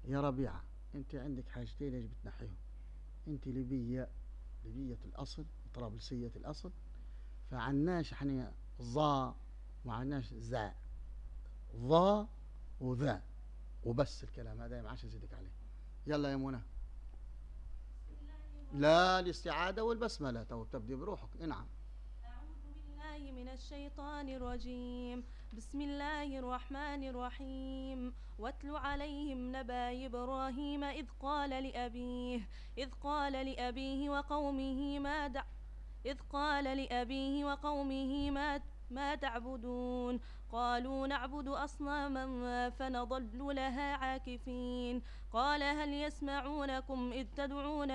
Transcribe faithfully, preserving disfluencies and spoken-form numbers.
يا ربيعة انت عندك حاجتين ليش بتنحيهم؟ انت ليبية، ليبية الأصل، طرابلسية الأصل، فعناش احنا ظا وعناش ذا، ظا وذا وبس. الكلام هذا ما عادش ازيدك عليه. يلا يا منى. لا، الاستعاذة والبسملة تو تبدي بروحك. نعم. أعوذ بالله من الشيطان الرجيم. بسم الله الرحمن الرحيم. واتل عليهم نبأ إبراهيم إذ قال لأبيه إذ قال لأبيه وقومه ما دع إذ قال لأبيه وقومه ما ما تعبدون. قالوا نعبد أصناما فنظل لها عاكفين. قال هل يسمعونكم إذ تدعون